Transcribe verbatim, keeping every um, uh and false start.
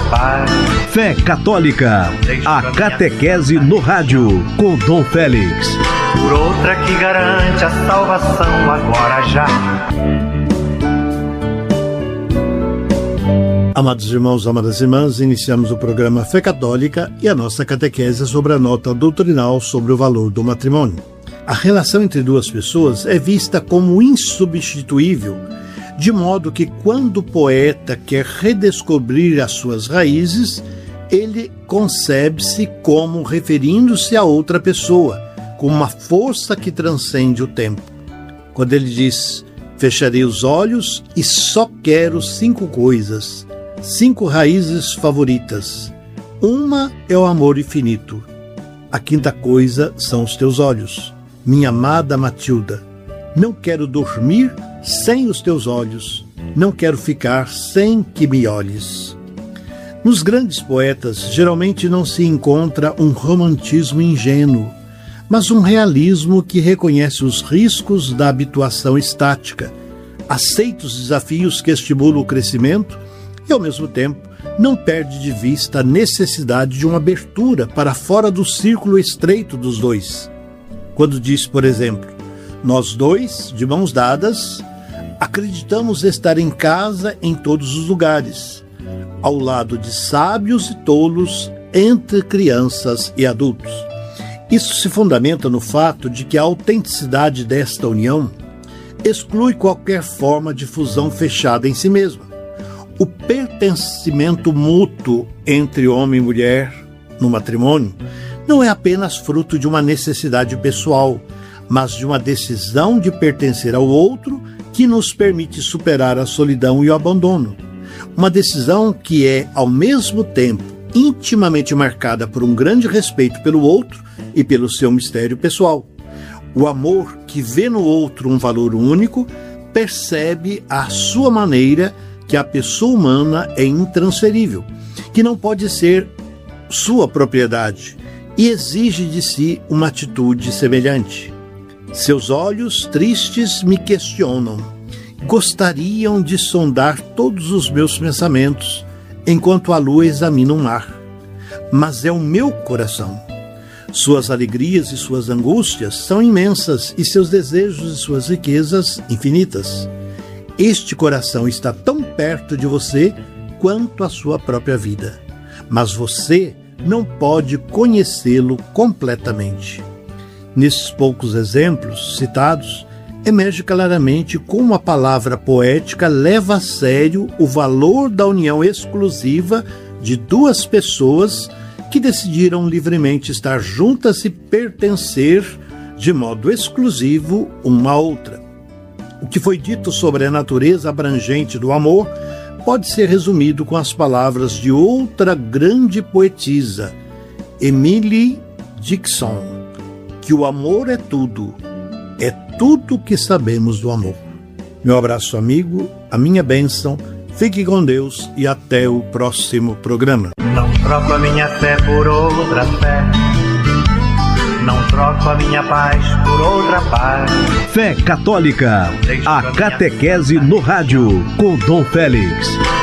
paz. Fé Católica, a catequese no rádio, com Dom Félix. Por outra que garante a salvação agora já. Amados irmãos, amadas irmãs, iniciamos o programa Fé Católica e a nossa catequese sobre a nota doutrinal sobre o valor do matrimônio. A relação entre duas pessoas é vista como insubstituível, de modo que quando o poeta quer redescobrir as suas raízes, ele concebe-se como referindo-se a outra pessoa, com uma força que transcende o tempo. Quando ele diz, fecharei os olhos e só quero cinco coisas, cinco raízes favoritas. Uma é o amor infinito. A quinta coisa são os teus olhos. Minha amada Matilda, não quero dormir sem os teus olhos, não quero ficar sem que me olhes. Nos grandes poetas, geralmente não se encontra um romantismo ingênuo, mas um realismo que reconhece os riscos da habituação estática, aceita os desafios que estimulam o crescimento e, ao mesmo tempo, não perde de vista a necessidade de uma abertura para fora do círculo estreito dos dois. Quando diz, por exemplo, nós dois, de mãos dadas, acreditamos estar em casa em todos os lugares, ao lado de sábios e tolos, entre crianças e adultos. Isso se fundamenta no fato de que a autenticidade desta união exclui qualquer forma de fusão fechada em si mesma. O pertencimento mútuo entre homem e mulher no matrimônio não é apenas fruto de uma necessidade pessoal, mas de uma decisão de pertencer ao outro que nos permite superar a solidão e o abandono. Uma decisão que é, ao mesmo tempo, intimamente marcada por um grande respeito pelo outro e pelo seu mistério pessoal. O amor que vê no outro um valor único percebe à sua maneira que a pessoa humana é intransferível, que não pode ser sua propriedade e exige de si uma atitude semelhante. Seus olhos tristes me questionam, gostariam de sondar todos os meus pensamentos, enquanto a lua examina o mar. Mas é o meu coração. Suas alegrias e suas angústias são imensas e seus desejos e suas riquezas infinitas. Este coração está tão perto de você quanto a sua própria vida, mas você não pode conhecê-lo completamente. Nesses poucos exemplos citados, emerge claramente como a palavra poética leva a sério o valor da união exclusiva de duas pessoas que decidiram livremente estar juntas e pertencer de modo exclusivo uma à outra. O que foi dito sobre a natureza abrangente do amor pode ser resumido com as palavras de outra grande poetisa, Emily Dickinson, que o amor é tudo, é tudo que sabemos do amor. Meu abraço amigo, a minha bênção, fique com Deus e até o próximo programa. Não troco a minha fé por outra fé, não troco a minha paz por outra paz. Fé Católica, a catequese no rádio, com Dom Félix.